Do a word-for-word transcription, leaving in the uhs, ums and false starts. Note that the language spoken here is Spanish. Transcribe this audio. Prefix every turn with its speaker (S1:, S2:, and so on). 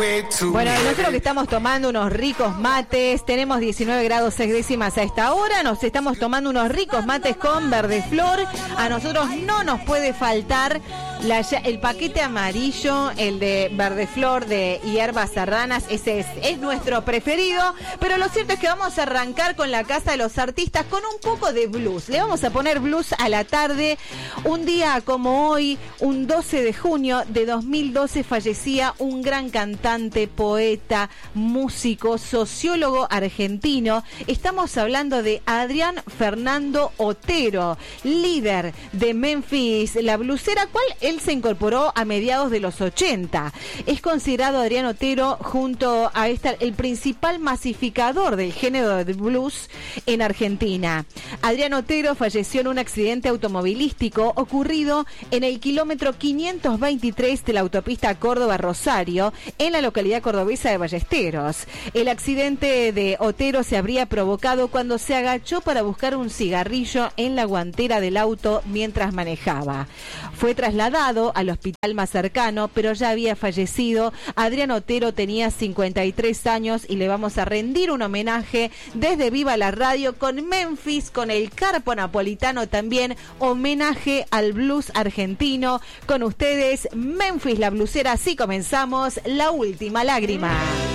S1: Bueno, nosotros que estamos tomando unos ricos mates, tenemos diecinueve grados seis décimas a esta hora, nos estamos tomando unos ricos mates con Verdeflor. A nosotros no nos puede faltar la, el paquete amarillo, el de Verdeflor de hierbas serranas, ese es, es nuestro preferido, pero lo cierto es que vamos a arrancar con la Casa de los Artistas con un poco de blues. Le vamos a poner blues a la tarde. Un día como hoy, un doce de junio de dos mil doce, fallecía un gran cantante, poeta, músico, sociólogo argentino. Estamos hablando de Adrián Fernando Otero, líder de Memphis, la blusera, cual él se incorporó a mediados de los ochenta. Es considerado Adrián Otero, junto a esta, el principal masificador del género de blues en Argentina. Adrián Otero falleció en un accidente automovilístico ocurrido en el kilómetro quinientos veintitrés de la autopista Córdoba-Rosario, en la localidad cordobesa de Ballesteros. El accidente de Otero se habría provocado cuando se agachó para buscar un cigarrillo en la guantera del auto mientras manejaba. Fue trasladado al hospital más cercano, pero ya había fallecido. Adrián Otero tenía cincuenta y tres años y le vamos a rendir un homenaje desde Viva la Radio con Memphis, con el Carpo Napolitano también, homenaje al blues argentino. Con ustedes, Memphis la blusera, así comenzamos La Última Lágrima.